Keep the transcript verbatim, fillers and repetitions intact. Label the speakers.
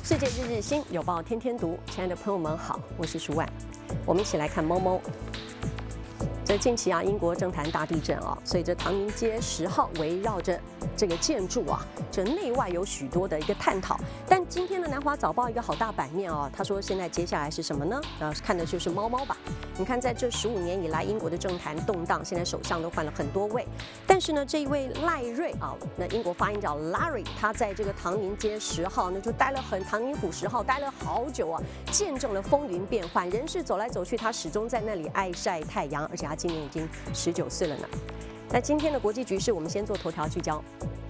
Speaker 1: 世界日日新，有报天天读。亲爱的朋友们好，我是舒婉，我们一起来看猫猫。这近期啊，英国政坛大地震啊，所以这唐宁街十号围绕着这个建筑啊，这内外有许多的一个探讨。但今天的南华早报一个好大版面啊，他说现在接下来是什么呢？呃，看的就是猫猫吧。你看，在这十五年以来，英国的政坛动荡，现在首相都换了很多位，但是呢，这一位赖瑞啊，那英国发音叫 Larry， 他在这个唐宁街十号呢，就待了很唐宁府十号待了好久啊，见证了风云变幻，人事走来走去，他始终在那里爱晒太阳，而且他今年已经十九岁了呢。那今天的国际局势，我们先做头条聚焦。